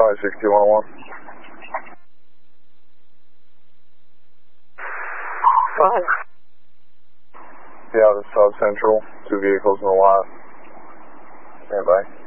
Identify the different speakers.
Speaker 1: 56211.
Speaker 2: Fine.
Speaker 1: Yeah, this is South Central. 2 vehicles in the lot. Stand by.